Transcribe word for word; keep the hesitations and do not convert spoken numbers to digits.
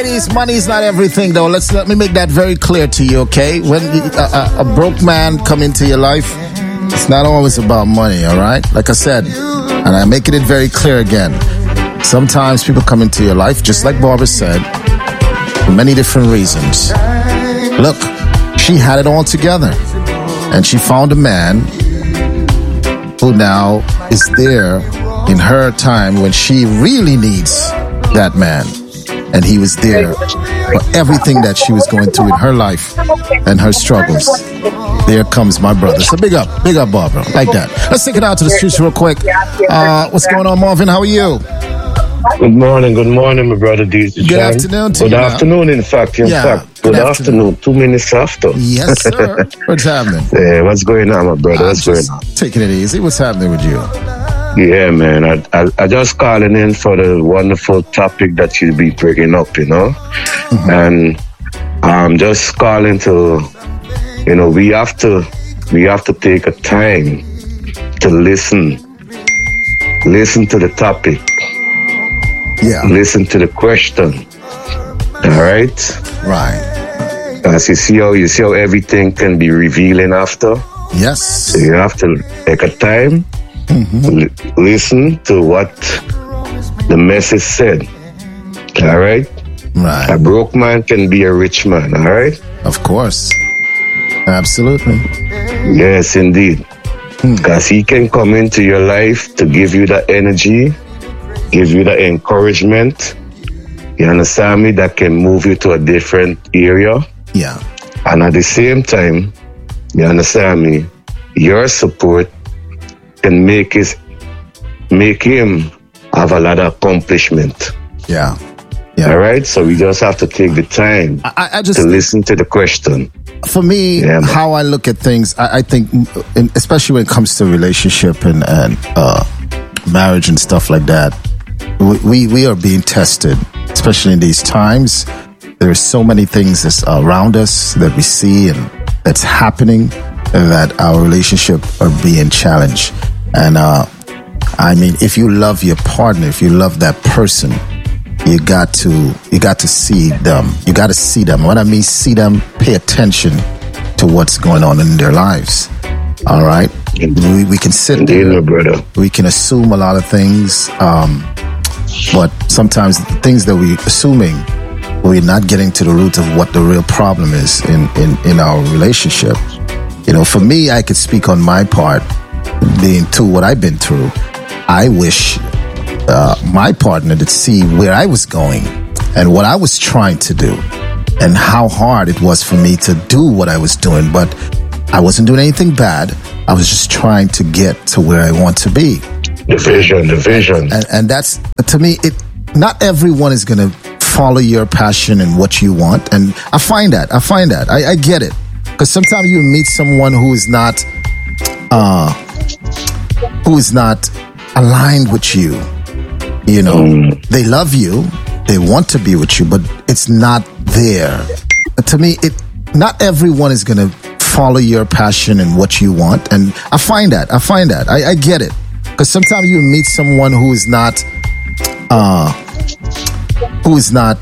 ladies, money is not everything, though. Let's let me make that very clear to you, okay? When a, a, a broke man come into your life, it's not always about money, all right? Like I said, and I'm making it very clear again. Sometimes people come into your life, just like Barbara said, for many different reasons. Look, she had it all together, and she found a man who now is there in her time when she really needs that man. And he was there for everything that she was going through in her life and her struggles. There comes my brother. So big up, big up, Barbara. Like that. Let's take it out to the streets real quick. Uh, what's going on, Marvin? How are you? Good morning, good morning, my brother D J. Good afternoon to Good you. afternoon, in fact. In Yeah, fact, good good afternoon. afternoon. Two minutes after. Yes, sir. What's happening? Yeah, what's going on, my brother? I'm What's going just on? taking it easy. What's happening with you? Yeah, man. I, I I just calling in for the wonderful topic that you be bringing up, you know, Mm-hmm. and I'm just calling to, you know, we have to we have to take a time to listen, listen to the topic, Yeah. listen to the question. All right. Right. As you see how you see how everything can be revealing after. Yes. So you have to take a time, Mm-hmm. l- listen to what the message said. All right? A Right. broke man can be a rich man. All right? Of course. Absolutely. Yes, indeed. Because he can come into your life to give you the energy, give you the encouragement. You understand me? That can move you to a different area. Yeah. And at the same time, you understand me? Your support can make his make him have a lot of accomplishment. Yeah. Yeah. All right? So we just have to take the time I, I just to listen to the question. for me, Yeah, man. how I look at things, I, I think, in, especially when it comes to relationship and, and uh, marriage and stuff like that, we, we we are being tested, especially in these times. There are so many things that's around us that we see and that's happening, and that our relationship are being challenged. And uh, I mean, if you love your partner, if you love that person, you got to you got to see them. You got to see them. What I mean, see them. Pay attention to what's going on in their lives. All right, we, we can sit Indeed, my there. brother. We can assume a lot of things, um, but sometimes the things that we're assuming, we're not getting to the root of what the real problem is in, in, in our relationship. You know, for me, I could speak on my part, being through what I've been through. I wish uh, my partner to see where I was going and what I was trying to do and how hard it was for me to do what I was doing. But I wasn't doing anything bad. I was just trying to get to where I want to be. The vision, the vision. And, and that's, to me, it. Not everyone is going to follow your passion and what you want. And I find that. I find that. I, I get it. Because sometimes you meet someone who is not, uh, who is not aligned with you. You know, Mm. they love you, they want to be with you, but it's not there. To me, it. Not everyone is going to follow your passion and what you want. And I find that. I find that. I, I get it. Because sometimes you meet someone who is not, uh, who is not